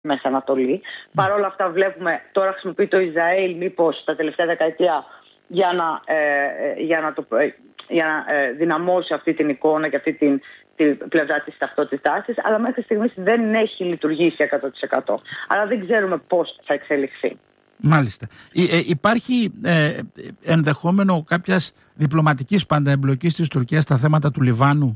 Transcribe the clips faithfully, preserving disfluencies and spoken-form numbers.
Μέση Ανατολή. Mm. Παρ' όλα αυτά βλέπουμε τώρα χρησιμοποιεί το Ισραήλ μήπως τα τελευταία δεκαετία για να, ε, για να, το, για να ε, δυναμώσει αυτή την εικόνα και αυτή την, την πλευρά της ταυτότητάς της, αλλά μέχρι στιγμής δεν έχει λειτουργήσει εκατό τοις εκατό. Άρα δεν ξέρουμε πώς θα εξελιχθεί. Μάλιστα. Ε, ε, υπάρχει ε, ενδεχόμενο κάποιας διπλωματικής πάντα εμπλοκής της Τουρκίας στα θέματα του Λιβάνου?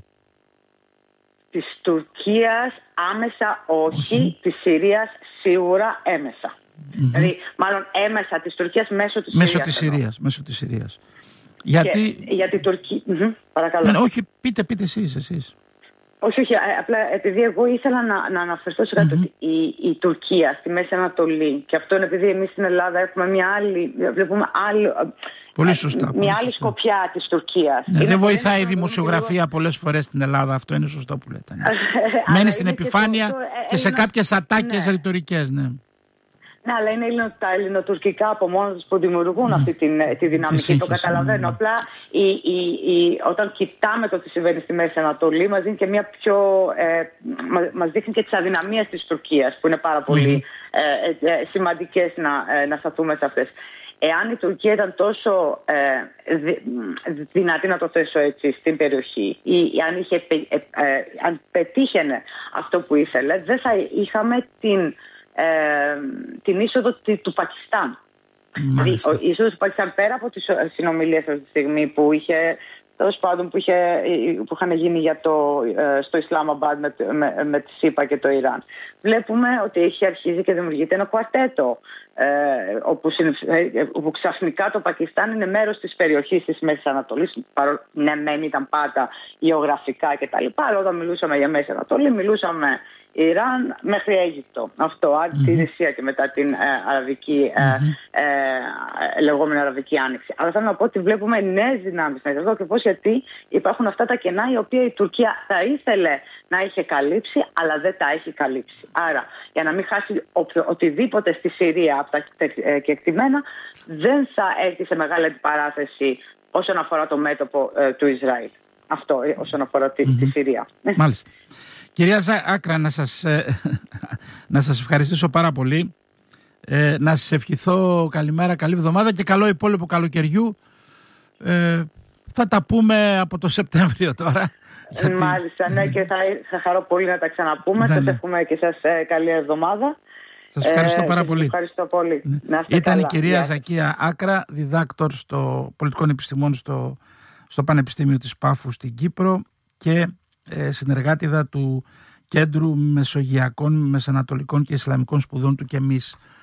Της Τουρκίας άμεσα όχι, όχι. Της Συρίας σίγουρα έμεσα. Mm-hmm. Δηλαδή, μάλλον έμεσα της Τουρκίας μέσω της μέσω Συρίας. Της Συρίας μέσω της Συρίας. Γιατί... Και, γιατί η Τουρκία... Mm-hmm, παρακαλώ. Ναι, όχι, πείτε, πείτε εσείς, εσείς. Όχι, όχι, απλά επειδή εγώ ήθελα να, να αναφερθώ σε κάτι mm-hmm. ότι η, η Τουρκία στη Μέση Ανατολή, και αυτό είναι επειδή εμείς στην Ελλάδα έχουμε μια άλλη, βλέπουμε άλλη, πολύ σωστά, μια πολύ άλλη σωστά. σκοπιά της Τουρκίας. Ναι, δεν βοηθάει η δημοσιογραφία λίγο... πολλές φορές στην Ελλάδα, αυτό είναι σωστό που λέτε. Ναι. Μένει στην επιφάνεια και, το, το, και σε κάποιες ατάκες ναι. ρητορικές, ναι. Ναι, αλλά είναι ελληνο, τα ελληνοτουρκικά από μόνο τους που δημιουργούν mm. αυτή την, τη δυναμική. Σύγχυση, το καταλαβαίνω. Ναι. Απλά η, η, η, όταν κοιτάμε το τι συμβαίνει στη Μέση Ανατολή, μας δίνει και μια πιο. Ε, μας δείχνει και τις αδυναμίες της Τουρκίας, που είναι πάρα πολύ mm. ε, ε, σημαντικές να, ε, να σταθούμε σε αυτές. Εάν η Τουρκία ήταν τόσο ε, δυ, δυνατή, να το θέσω έτσι, στην περιοχή, ή αν, είχε, ε, ε, αν πετύχαινε αυτό που ήθελε, δεν θα είχαμε την. Ε, την είσοδο του Πακιστάν. Δηλαδή, η είσοδο του Πακιστάν, πέρα από τις συνομιλίες αυτή τη στιγμή που είχε, τέλος πάντων, που, είχε, που είχαν γίνει για το, στο Ισλάμαμπαντ με, με, με τη ΣΥΠΑ και το Ιράν, βλέπουμε ότι έχει αρχίσει και δημιουργείται ένα κουαρτέτο ε, όπου, όπου ξαφνικά το Πακιστάν είναι μέρος της περιοχής της Μέσης Ανατολής. Παρό, ναι, μεν ήταν πάντα γεωγραφικά κτλ. Αλλά όταν μιλούσαμε για Μέση Ανατολή, μιλούσαμε Ιράν μέχρι Αίγυπτο. Αυτό, mm-hmm. τη Ρωσία και μετά την ε, αραβική, ε, mm-hmm. ε, λεγόμενη Αραβική Άνοιξη. Αλλά θέλω να πω ότι βλέπουμε νέες δυνάμεις να εδώ και πώς, γιατί υπάρχουν αυτά τα κενά η οποία η Τουρκία θα ήθελε να είχε καλύψει, αλλά δεν τα έχει καλύψει. Άρα, για να μην χάσει οποιο, οτιδήποτε στη Συρία από τα ε, κεκτημένα, δεν θα έρθει σε μεγάλη αντιπαράθεση όσον αφορά το μέτωπο ε, του Ισραήλ. Αυτό ε, όσον αφορά τη, mm-hmm. τη Συρία. Μάλιστα. Κυρία Άκρα, να σας, ε, να σας ευχαριστήσω πάρα πολύ. Ε, να σας ευχηθώ καλημέρα, καλή εβδομάδα και καλό υπόλοιπο καλοκαιριού. Ε, θα τα πούμε από το Σεπτέμβριο τώρα. Γιατί... Μάλιστα, ναι, και θα, θα χαρώ πολύ να τα ξαναπούμε. Ναι, σας ναι. εύχομαι και σας ε, καλή εβδομάδα. Σας ευχαριστώ πάρα ε, πολύ. Ευχαριστώ πολύ. Ναι. Να είστε Ήταν καλά. η κυρία Yeah. Ζακία Άκρα, διδάκτορ στο Πολιτικών Επιστημών στο, στο Πανεπιστήμιο της Πάφου στην Κύπρο και ε, συνεργάτηδα του Κέντρου Μεσογειακών, Μεσανατολικών και Ισλαμικών Σπουδών του ΚΕΜΙΣ.